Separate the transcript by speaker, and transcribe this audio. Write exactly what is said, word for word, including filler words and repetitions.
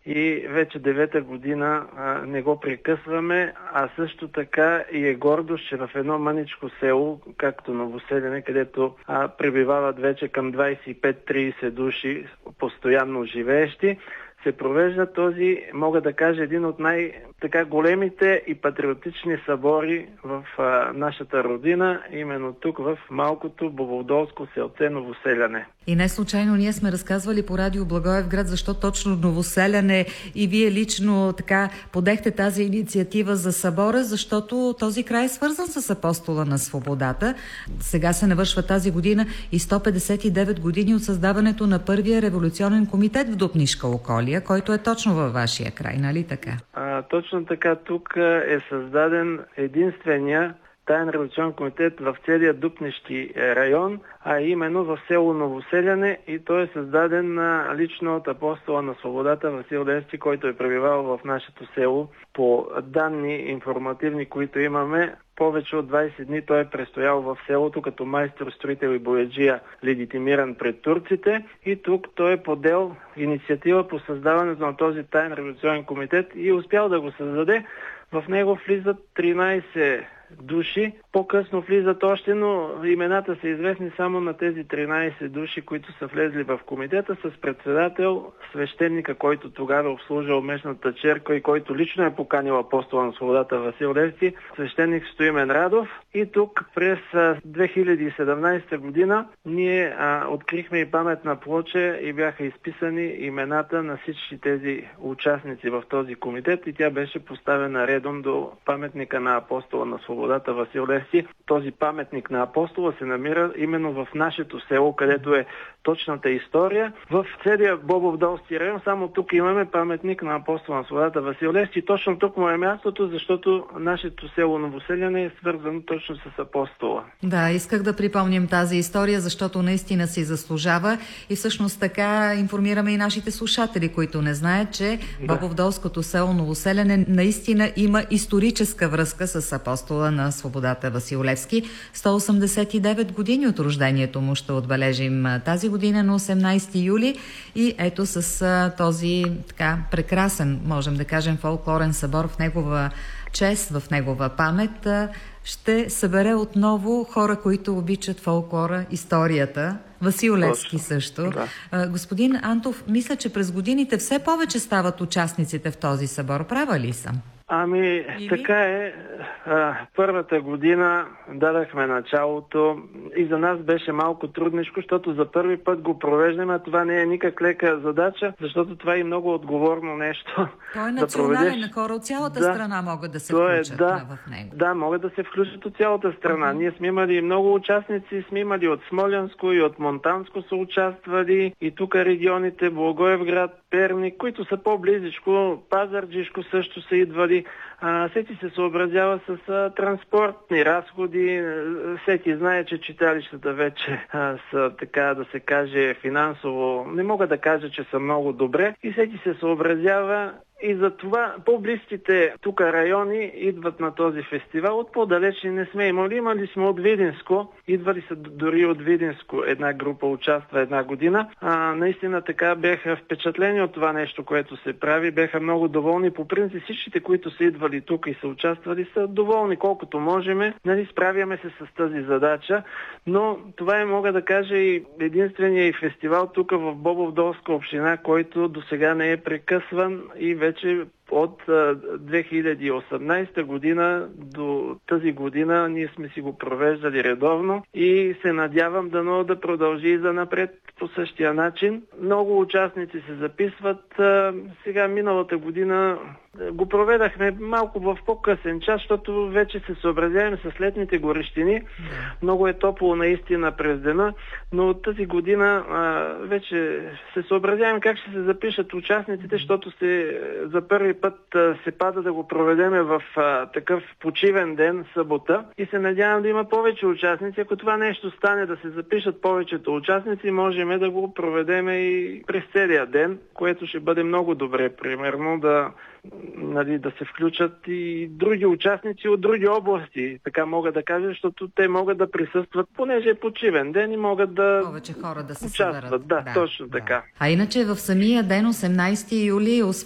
Speaker 1: и вече девета година а, не го прекъсваме, а също така и е гордост, че в едно мъничко село, както Новоселяне, където а, пребивават вече към двадесет и пет до тридесет души постоянно живеещи, се провежда този, мога да кажа, един от най-така големите и патриотични събори в а, нашата родина, именно тук в малкото бобовдолско селце Новоселяне.
Speaker 2: И не случайно ние сме разказвали по радио Благоевград, защо точно Новоселяне и вие лично така подехте тази инициатива за събора, защото този край е свързан с Апостола на свободата. Сега се навършва тази година и сто петдесет и девет години от създаването на първия революционен комитет в Дупнишка околия, който е точно във вашия край, нали така?
Speaker 1: А, точно така, тук е създаден единствения таен революционен комитет в целия Дупнишки район, а именно в село Новоселяне, и той е създаден а, лично от Апостола на свободата Васил Левски, който е пребивавал в нашето село. По данни информативни, които имаме, повече от двадесет дни той е престоял в селото като майстор, строител и бояджия, легитимиран пред турците, и тук той е подел инициатива по създаването на този таен революционен комитет и е успял да го създаде. В него влизат тринадесет души. По-късно влизат още, но имената са известни само на тези тринадесет души, които са влезли в комитета, с председател, свещеника, който тогава обслужвал местната черква и който лично е поканил Апостола на свободата Васил Левски, свещеник Стоимен Радов. И тук през две хиляди и седемнадесета година ние а, открихме и паметна плоча и бяха изписани имената на всички тези участници в този комитет и тя беше поставена редом до паметника на Апостола на свободата Васил Левски. Този паметник на Апостола се намира именно в нашето село, където е точната история. В целия Бобовдолски район само тук имаме паметник на Апостола на свободата Васил Левски. Точно тук му е мястото, защото нашето село Новоселяне е свързано точно с Апостола.
Speaker 2: Да, исках да припомним тази история, защото наистина си заслужава и всъщност така информираме и нашите слушатели, които не знаят, че да. Бобовдолското село Новоселяне наистина има историческа връзка с Апостола на свободата Васил Левски. сто осемдесет и девет години от рождението му ще отбележим тази година на осемнадесети юли и ето с а, този така прекрасен, можем да кажем, фолклорен събор в негова чест, в негова памет а, ще събере отново хора, които обичат фолклора, историята. Васил Левски също. Да. А, господин Антов, мисля, че през годините все повече стават участниците в този събор. Права ли съм?
Speaker 1: Ами, Или? така е. А, първата година дадахме началото и за нас беше малко трудничко, защото за първи път го провеждаме, а това не е никак лека задача, защото това е много отговорно нещо.
Speaker 2: Той е национален, да проведеш... хора от цялата да, страна могат да се включат е, да, в него.
Speaker 1: Да, могат да се включат от цялата страна. Uh-huh. Ние сме имали много участници, сме имали от Смолянско и от Монтанско са участвали, и тук регионите Благоевград, Перник, които са по-близичко, Пазарджишко също са идвали. А, всеки се съобразява с а, транспортни разходи. Всеки знае, че читалищата вече а, са, така да се каже, финансово, не мога да кажа, че са много добре, и всеки се съобразява. И затова по-близките тук райони идват на този фестивал. От по-далечни не сме имали. Имали сме от Видинско. Идвали са дори от Видинско. Една група участва една година. А, наистина така бяха впечатлени от това нещо, което се прави. Бяха много доволни. По принцип всичките, които са идвали тук и са участвали, са доволни колкото можеме. Нали, справяме се с тази задача. Но това е, мога да кажа, и единствения и фестивал тук в Бобовдолска община, който до сега не е прекъсван и вече от две хиляди и осемнадесета година до тази година ние сме си го провеждали редовно и се надявам дано да продължи и за напред по същия начин. Много участници се записват. Сега миналата година го проведахме малко в по-късен час, защото вече се съобразяваме с летните горещини. Много е топло наистина през дена, но тази година а, вече се съобразяваме как ще се запишат участниците, защото се, за първи път а, се пада да го проведеме в а, такъв почивен ден, събота, и се надявам да има повече участници. Ако това нещо стане, да се запишат повечето участници, можем да го проведеме и през целия ден, което ще бъде много добре. Примерно да Нали, да се включат и други участници от други области, така мога да кажа, защото те могат да присъстват, понеже е почивен ден и могат да
Speaker 2: повече хора да се
Speaker 1: участват.
Speaker 2: съберат.
Speaker 1: Да,
Speaker 2: да,
Speaker 1: точно
Speaker 2: да.
Speaker 1: така.
Speaker 2: А иначе в самия ден, осемнадесети юли,